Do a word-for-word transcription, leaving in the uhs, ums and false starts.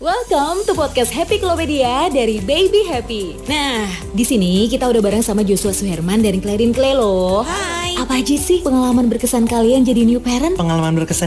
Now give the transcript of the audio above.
Welcome to podcast Happy Klopedia dari Baby Happy. Nah, di sini kita udah bareng sama Joshua Suherman dari Clarin Clay loh. Hai. Apa aja sih pengalaman berkesan kalian jadi new parent? Pengalaman berkesan